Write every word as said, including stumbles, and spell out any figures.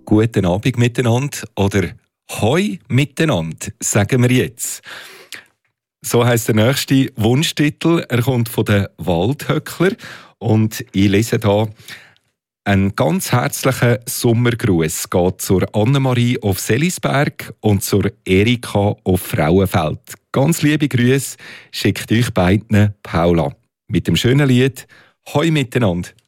guten Abend miteinander oder Hoi miteinander, sagen wir jetzt. So heisst der nächste Wunschtitel. Er kommt von den Waldhöckler und ich lese hier einen ganz herzlichen Sommergruß geht zur Annemarie auf Selisberg und zur Erika auf Frauenfeld. Ganz liebe Grüße schickt euch beiden Paula mit dem schönen Lied Hoi miteinander.